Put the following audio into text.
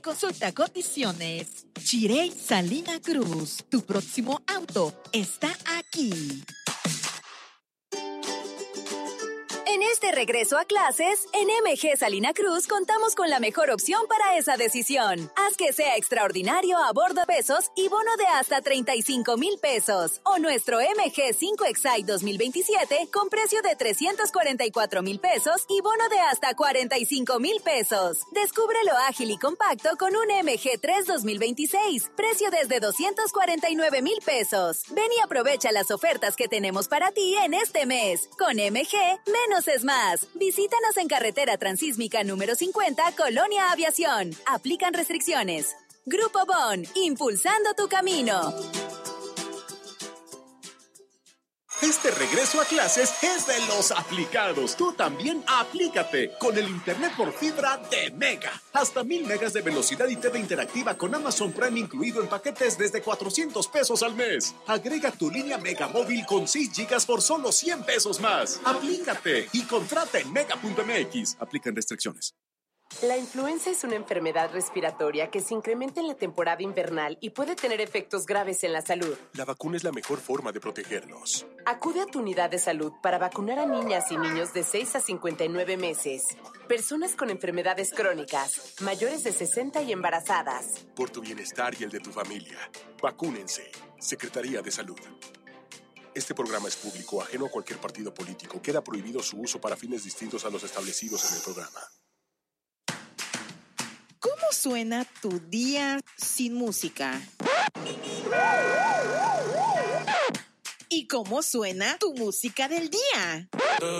Consulta condiciones. Chirey Salina Cruz. Tu próximo auto está aquí. En este regreso a clases, en MG Salina Cruz contamos con la mejor opción para esa decisión. Haz que sea extraordinario a bordo pesos y bono de hasta 35,000 pesos. O nuestro MG 5 Excite 2027 con precio de 344,000 pesos y bono de hasta 45,000 pesos. Descúbrelo ágil y compacto con un MG 3 2026. Precio desde 249,000 pesos. Ven y aprovecha las ofertas que tenemos para ti en este mes. Con MG, menos es más. Visítanos en carretera transísmica número 50, Colonia Aviación. Aplican restricciones. Grupo Bon, impulsando tu camino. Este regreso a clases es de los aplicados. Tú también aplícate con el internet por fibra de Mega. Hasta 1000 megas de velocidad y TV interactiva con Amazon Prime incluido en paquetes desde 400 pesos al mes. Agrega tu línea Mega móvil con 6 gigas por solo 100 pesos más. Aplícate y contrata en mega.mx. Aplican restricciones. La influenza es una enfermedad respiratoria que se incrementa en la temporada invernal y puede tener efectos graves en la salud. La vacuna es la mejor forma de protegernos. Acude a tu unidad de salud para vacunar a niñas y niños de 6 a 59 meses, personas con enfermedades crónicas, mayores de 60 y embarazadas. Por tu bienestar y el de tu familia, vacúnense. Secretaría de Salud. Este programa es público, ajeno a cualquier partido político. Queda prohibido su uso para fines distintos a los establecidos en el programa. ¿Cómo suena tu día sin música? ¿Y cómo suena tu música del día?